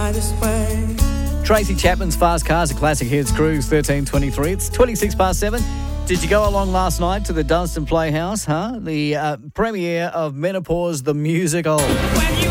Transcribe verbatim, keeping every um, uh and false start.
this way. Tracy Chapman's Fast Cars, a classic hits, Cruise thirteen twenty-three. It's twenty-six past seven. Did you go along last night to the Dunstan Playhouse, huh? The uh, premiere of Menopause the Musical.